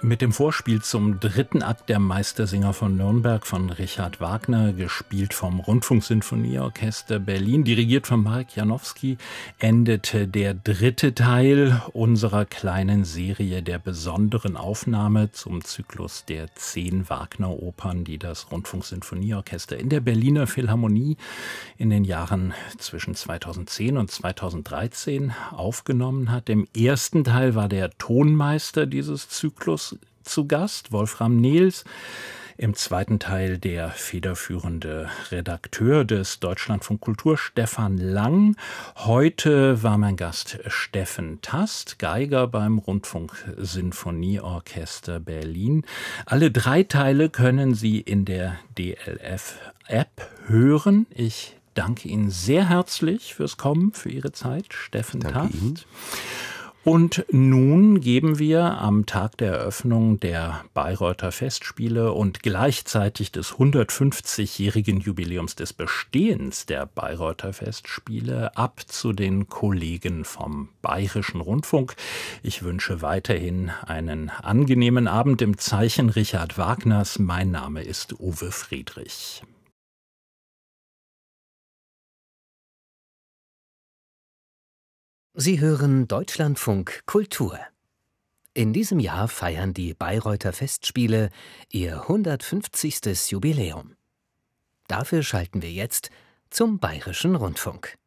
Mit dem Vorspiel zum dritten Akt der Meistersinger von Nürnberg von Richard Wagner, gespielt vom Rundfunksinfonieorchester Berlin, dirigiert von Marek Janowski, endete der dritte Teil unserer kleinen Serie der besonderen Aufnahme zum Zyklus der 10 Wagner-Opern, die das Rundfunksinfonieorchester in der Berliner Philharmonie in den Jahren zwischen 2010 und 2013 aufgenommen hat. Im ersten Teil war der Tonmeister dieses Zyklus zu Gast, Wolfram Nehls. Im zweiten Teil der federführende Redakteur des Deutschlandfunk Kultur, Stefan Lang. Heute war mein Gast Steffen Tast, Geiger beim Rundfunksinfonieorchester Berlin. Alle 3 Teile können Sie in der DLF-App hören. Ich danke Ihnen sehr herzlich fürs Kommen, für Ihre Zeit, Steffen Tast. Ihnen. Und nun geben wir am Tag der Eröffnung der Bayreuther Festspiele und gleichzeitig des 150-jährigen Jubiläums des Bestehens der Bayreuther Festspiele ab zu den Kollegen vom Bayerischen Rundfunk. Ich wünsche weiterhin einen angenehmen Abend im Zeichen Richard Wagners. Mein Name ist Uwe Friedrich. Sie hören Deutschlandfunk Kultur. In diesem Jahr feiern die Bayreuther Festspiele ihr 150. Jubiläum. Dafür schalten wir jetzt zum Bayerischen Rundfunk.